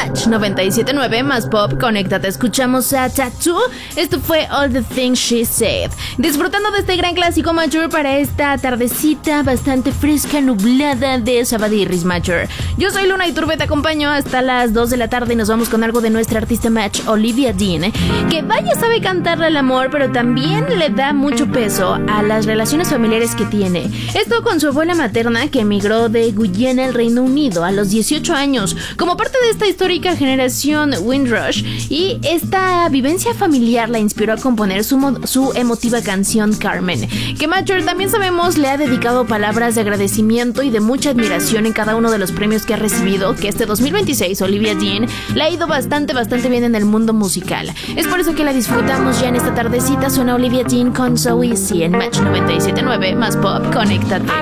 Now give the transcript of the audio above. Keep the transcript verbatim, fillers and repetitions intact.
Match noventa y siete punto nueve más pop, conéctate. Escuchamos a Tattoo. Esto fue All the Things She Said. Disfrutando de este gran clásico Mature para esta tardecita bastante fresca, nublada de Sabadirris Mature. Yo soy Luna Iturbe, te acompaño hasta las dos de la tarde y nos vamos con algo de nuestra artista Match, Olivia Dean, que vaya sabe cantarle al amor, pero también le da mucho peso a las relaciones familiares que tiene. Esto con su abuela materna, que emigró de Guyana al Reino Unido a los dieciocho años, como parte de esta histórica generación Windrush, y esta vivencia familiar la inspiró a componer su, mo- su emotiva canción Carmen, que Mature también sabemos le ha dedicado palabras de agradecimiento y de mucha admiración en cada uno de los premios que ha recibido, que este dos mil veintiséis Olivia Dean le ha ido bastante, bastante bien en el mundo musical. Es por eso que la disfrutamos ya en esta tardecita. Suena Olivia Dean con So Easy en Match noventa y siete punto nueve más pop, conéctate.